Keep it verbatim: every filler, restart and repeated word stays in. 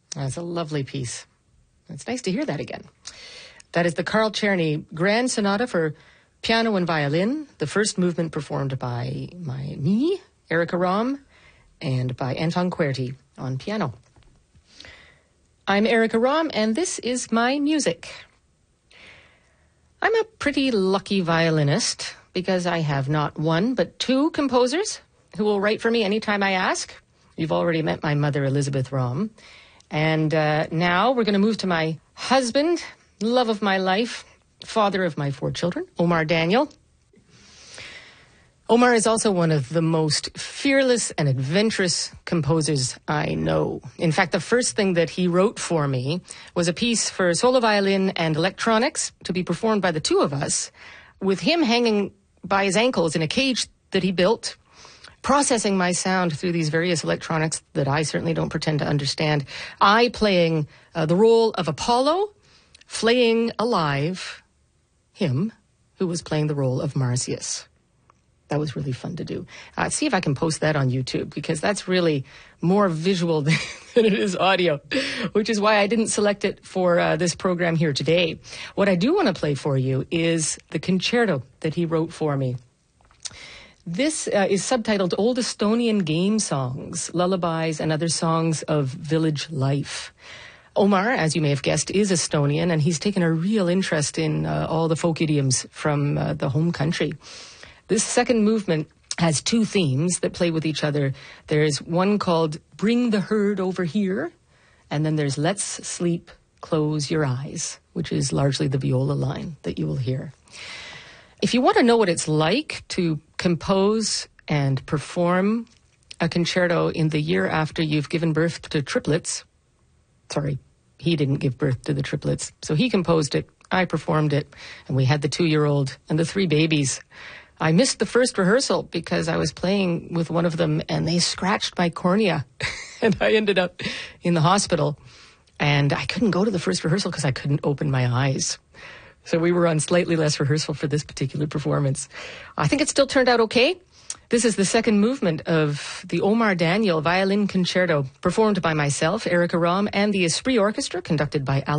That's a lovely piece. It's nice to hear that again. That is the Carl Czerny Grand Sonata for piano and violin, the first movement performed by my me, Erica Rom, and by Anton Querty on piano. I'm Erica Rom, and this is my music. I'm a pretty lucky violinist because I have not one, but two composers who will write for me anytime I ask. You've already met my mother, Elizabeth Rom. And uh, now we're going to move to my husband, love of my life, father of my four children, Omar Daniel. Omar is also one of the most fearless and adventurous composers I know. In fact, the first thing that he wrote for me was a piece for solo violin and electronics to be performed by the two of us, with him hanging by his ankles in a cage that he built, processing my sound through these various electronics that I certainly don't pretend to understand. I playing uh, the role of Apollo, flaying alive him, who was playing the role of Marsyas. That was really fun to do. Uh, see if I can post that on YouTube, because that's really more visual than it is audio, which is why I didn't select it for uh, this program here today. What I do want to play for you is the concerto that he wrote for me. This uh, is subtitled Old Estonian Game Songs, Lullabies, and Other Songs of Village Life. Omar, as you may have guessed, is Estonian, and he's taken a real interest in uh, all the folk idioms from uh, the home country. This second movement has two themes that play with each other. There's one called Bring the Herd Over Here, and then there's Let's Sleep, Close Your Eyes, which is largely the viola line that you will hear. If you want to know what it's like to compose and perform a concerto in the year after you've given birth to triplets, sorry, he didn't give birth to the triplets, so he composed it, I performed it, and we had the two-year-old and the three babies. I missed the first rehearsal because I was playing with one of them and they scratched my cornea and I ended up in the hospital and I couldn't go to the first rehearsal because I couldn't open my eyes. So we were on slightly less rehearsal for this particular performance. I think it still turned out okay. This is the second movement of the Omar Daniel Violin Concerto, performed by myself, Erica Rom, and the Esprit Orchestra, conducted by Al